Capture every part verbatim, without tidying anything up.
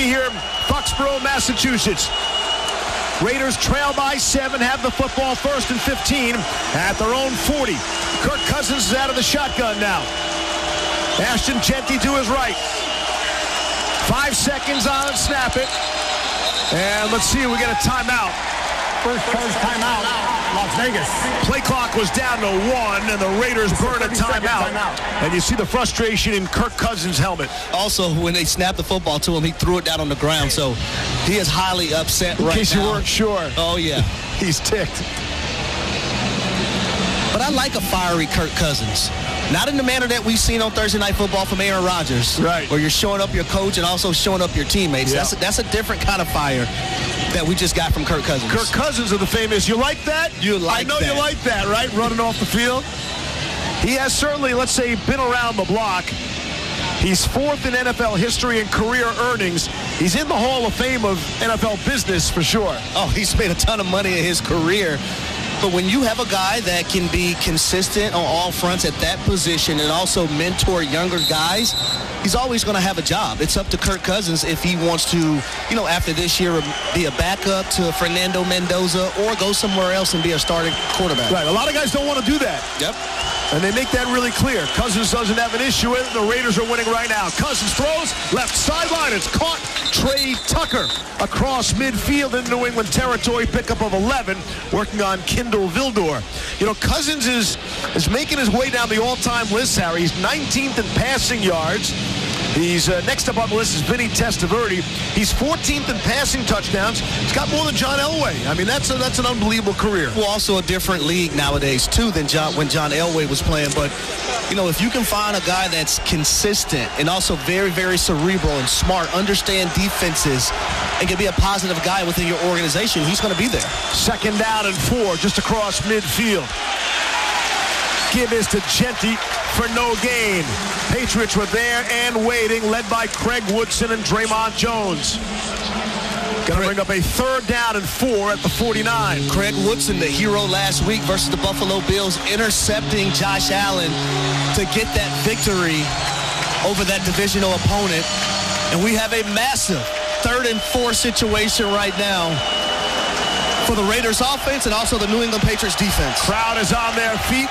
Stevie here in Foxborough, Massachusetts. Raiders trail by seven, have the football first and fifteen at their own forty. Kirk Cousins is out of the shotgun now. Ashton Jeanty to his right. Five seconds on, snap it. And let's see, we get a timeout. First first timeout, Las Vegas. Play clock was down to one, and the Raiders burn a timeout. timeout. And you see the frustration in Kirk Cousins' helmet. Also, when they snapped the football to him, he threw it down on the ground. So he is highly upset right now. In case you weren't sure. Oh, yeah. He's ticked. But I like a fiery Kirk Cousins. Not in the manner that we've seen on Thursday Night Football from Aaron Rodgers. Right. Where you're showing up your coach and also showing up your teammates. Yeah. That's, a, that's a different kind of fire that we just got from Kirk Cousins. Kirk Cousins of the famous, you like that? You like I know that. you like that, right? Running off the field. He has certainly, let's say, been around the block. He's fourth in N F L history in career earnings. He's in the Hall of Fame of N F L business for sure. Oh, he's made a ton of money in his career. But when you have a guy that can be consistent on all fronts at that position and also mentor younger guys, he's always going to have a job. It's up to Kirk Cousins if he wants to, you know, after this year, be a backup to Fernando Mendoza or go somewhere else and be a starting quarterback. Right. A lot of guys don't want to do that. Yep. And they make that really clear. Cousins doesn't have an issue with it. The Raiders are winning right now. Cousins throws, left sideline. It's caught. Trey Tucker across midfield in New England territory. Pickup of eleven, working on Kindle Vildor. You know, Cousins is, is making his way down the all-time list, Harry. He's nineteenth in passing yards. He's uh, next up on the list is Vinny Testaverde. He's fourteenth in passing touchdowns. He's got more than John Elway. I mean, that's a, that's an unbelievable career. Well, also a different league nowadays, too, than John, when John Elway was playing. But, you know, if you can find a guy that's consistent and also very, very cerebral and smart, understand defenses, and can be a positive guy within your organization, he's going to be there. Second down and four, just across midfield. Give is to Jeanty for no gain. Patriots were there and waiting, led by Craig Woodson and Draymond Jones. Going to bring up a third down and four at the forty-nine. Craig Woodson, the hero last week versus the Buffalo Bills, intercepting Josh Allen to get that victory over that divisional opponent. And we have a massive third and four situation right now for the Raiders offense and also the New England Patriots defense. Crowd is on their feet.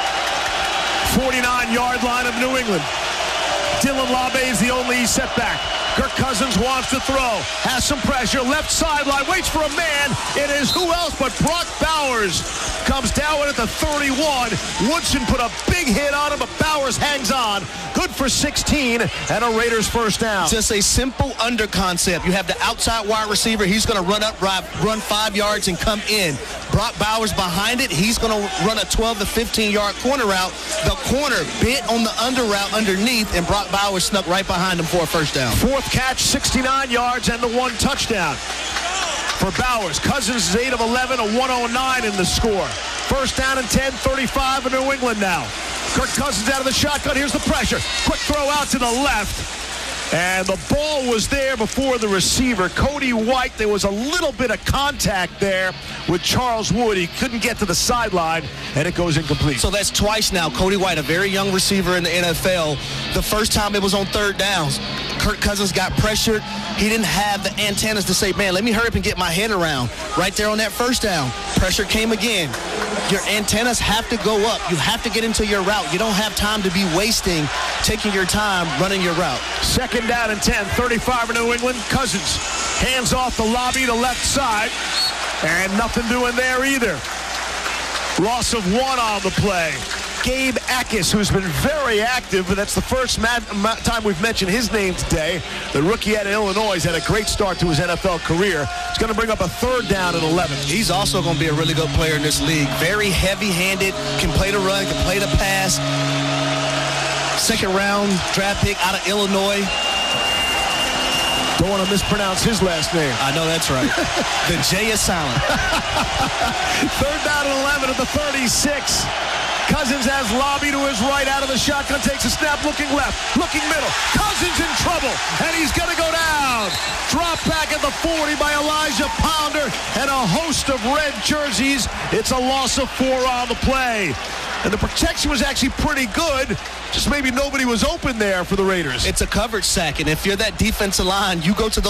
forty-nine yard line of New England. Dylan Labe is the only setback. Kirk Cousins wants to throw. Has some pressure. Left sideline. Waits for a man. It is who else but Brock Bowers. Comes down at the thirty-one. Woodson put a big hit on him, but Bowers hangs on. Good for sixteen and a Raiders first down. Just a simple under concept. You have the outside wide receiver. He's going to run up, run five yards and come in. Brock Bowers behind it. He's going to run a twelve to fifteen yard corner route. The corner bit on the under route underneath, and Brock Bowers snuck right behind him for a first down. Fourth catch, sixty-nine yards, and the one touchdown for Bowers. Cousins is eight of eleven, a one oh nine in the score. First down and ten, thirty-five in New England now. Kirk Cousins out of the shotgun. Here's the pressure. Quick throw out to the left. And the ball was there before the receiver. Cody White, there was a little bit of contact there with Charles Wood. He couldn't get to the sideline, and it goes incomplete. So that's twice now. Cody White, a very young receiver in the N F L. The first time it was on third downs. Kirk Cousins got pressured. He didn't have the antennas to say, man, let me hurry up and get my head around. Right there on that first down, pressure came again. Your antennas have to go up. You have to get into your route. You don't have time to be wasting, taking your time running your route. Second down and ten, thirty-five in New England. Cousins hands off the lobby to left side, and nothing doing there either. Loss of one on the play. Gabe Akis, who's been very active, but that's the first time we've mentioned his name today. The rookie out of Illinois has had a great start to his N F L career. He's going to bring up a third down and eleven. He's also going to be a really good player in this league. Very heavy-handed, can play the run, can play the pass. Second round draft pick out of Illinois. Don't want to mispronounce his last name. I know that's right. The J is silent. Third down and eleven at the thirty-six. Cousins has Lobby to his right out of the shotgun, takes a snap, looking left, looking middle. Cousins in trouble, and he's going to go down. Drop back at the forty by Elijah Pounder and a host of red jerseys. It's a loss of four on the play. And the protection was actually pretty good. Just maybe nobody was open there for the Raiders. It's a coverage sack, and if you're that defensive line, you go to the